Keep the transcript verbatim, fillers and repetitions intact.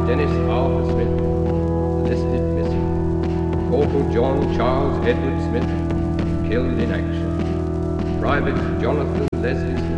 Dennis Arthur Smith, listed missing. Corporal John Charles Edward Smith, killed in action. Private Jonathan Leslie Smith,